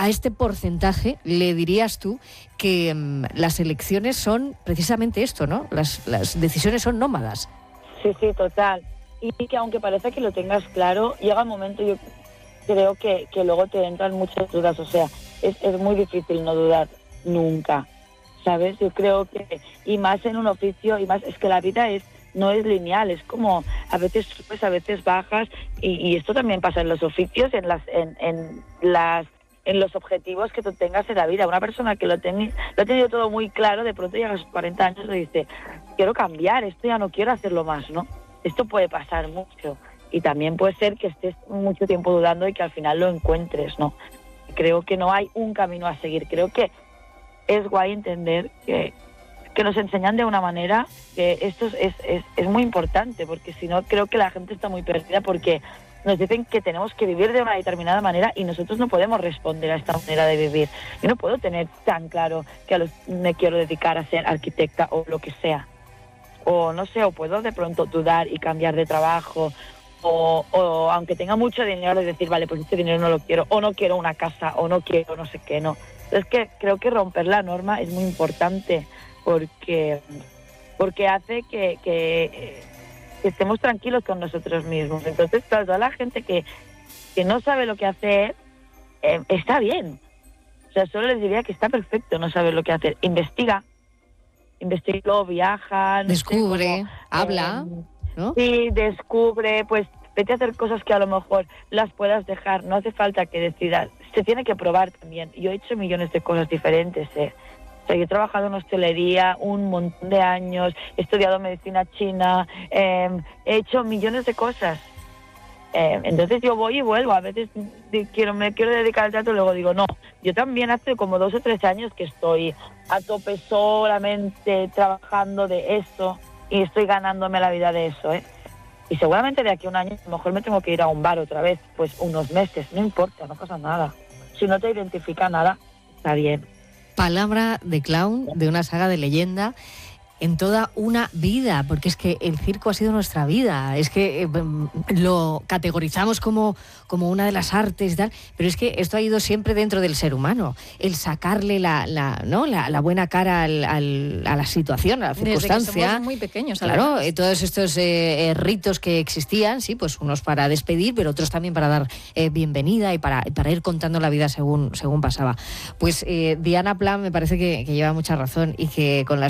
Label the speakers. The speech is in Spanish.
Speaker 1: a este porcentaje le dirías tú que las elecciones son precisamente esto, ¿no? Las decisiones son nómadas.
Speaker 2: Sí, total. Y que aunque parece que lo tengas claro, llega un momento, yo creo que luego te entran muchas dudas. O sea, es muy difícil no dudar nunca, ¿sabes? Yo creo que, y más en un oficio, y más, es que la vida no es lineal, es como a veces subes, a veces bajas, y esto también pasa en los oficios, en los objetivos que tú tengas en la vida. Una persona que lo ha tenido todo muy claro, de pronto llega a sus 40 años y dice, quiero cambiar, esto ya no quiero hacerlo más, ¿no? Esto puede pasar mucho, y también puede ser que estés mucho tiempo dudando y que al final lo encuentres, ¿no? Creo que no hay un camino a seguir. Creo que es guay entender que nos enseñan de una manera que esto es muy importante, porque si no creo que la gente está muy perdida, porque nos dicen que tenemos que vivir de una determinada manera y nosotros no podemos responder a esta manera de vivir. Yo no puedo tener tan claro que me quiero dedicar a ser arquitecta o lo que sea. O no sé, o puedo de pronto dudar y cambiar de trabajo, o aunque tenga mucho dinero, de decir, vale, pues este dinero no lo quiero, o no quiero una casa, o no quiero no sé qué, no. Es que creo que romper la norma es muy importante, porque hace que estemos tranquilos con nosotros mismos. Entonces, para toda la gente que no sabe lo que hacer, está bien. O sea, solo les diría que está perfecto no saber lo que hacer. Investiga, viaja,
Speaker 1: descubre, habla, ¿no?
Speaker 2: Sí, descubre, pues vete a hacer cosas que a lo mejor las puedas dejar. No hace falta que decidas. Se tiene que probar también. Yo he hecho millones de cosas diferentes, O sea, yo he trabajado en hostelería un montón de años, he estudiado medicina china, he hecho millones de cosas. Entonces yo voy y vuelvo. A veces me quiero dedicar al teatro y luego digo, no. Yo también hace como 2 o 3 años que estoy a tope solamente trabajando de eso y estoy ganándome la vida de eso, Y seguramente de aquí a un año a lo mejor me tengo que ir a un bar otra vez, pues unos meses, no importa, no pasa nada. Si no te identifica nada, está bien.
Speaker 1: Palabra de clown de una saga de leyenda en toda una vida, porque es que el circo ha sido nuestra vida, es que lo categorizamos como una de las artes y tal, pero es que esto ha ido siempre dentro del ser humano, el sacarle la buena cara a la situación, a la circunstancia.
Speaker 3: Desde que somos muy pequeños,
Speaker 1: claro, todos estos ritos que existían, sí, pues unos para despedir, pero otros también para dar bienvenida y para ir contando la vida según pasaba. Pues Diana Pla me parece que lleva mucha razón, y que con las